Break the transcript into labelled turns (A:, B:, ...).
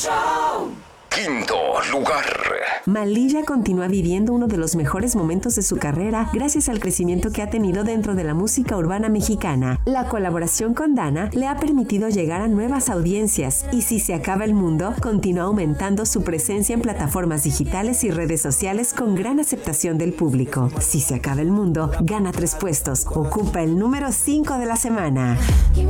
A: Quinto lugar.
B: Malilla continúa viviendo uno de los mejores momentos de su carrera gracias al crecimiento que ha tenido dentro de la música urbana mexicana. La colaboración con Dana le ha permitido llegar a nuevas audiencias y Si se acaba el mundo continúa aumentando su presencia en plataformas digitales y redes sociales con gran aceptación del público. Si se acaba el mundo gana 3 puestos, ocupa el número 5 de la semana.